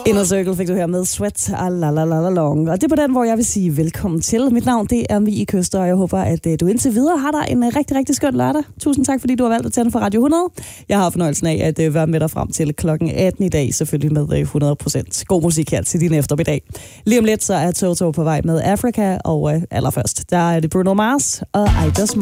Inner Circle fik du her med Sweat Long. Og det er på den, hvor jeg vil sige velkommen til. Mit navn, det er Mie Køster, og jeg håber, at du indtil videre har dig en rigtig, rigtig skøn lørdag. Tusind tak, fordi du har valgt at tænde for Radio 100. Jeg har fornøjelsen af at være med dig frem til klokken 18 i dag, selvfølgelig med 100% god musik her til din eftermiddag. Lige om lidt, så er Toto på vej med Africa, og allerførst, der er det Bruno Mars og I Just